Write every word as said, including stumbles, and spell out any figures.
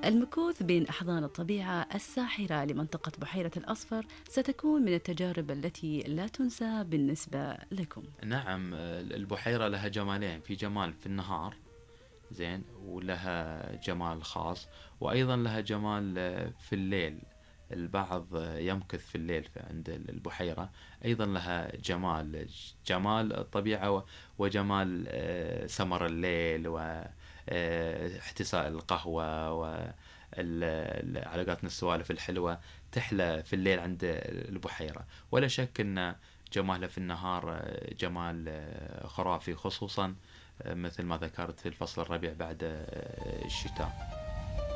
المكوث بين أحضان الطبيعة الساحرة لمنطقة بحيرة الأصفر ستكون من التجارب التي لا تنسى بالنسبة لكم. نعم، البحيرة لها جمالين، في جمال في النهار زين، ولها جمال خاص، وأيضا لها جمال في الليل. البعض يمكث في الليل عند البحيرة، أيضا لها جمال، جمال الطبيعة وجمال آه، سمر الليل واحتساء القهوة وعلاقاتنا السوالف الحلوة تحلى في الليل عند البحيرة. ولا شك أن جمالها في النهار آه، جمال آه، خرافي، خصوصا مثل ما ذكرت في الفصل الربيع بعد الشتاء.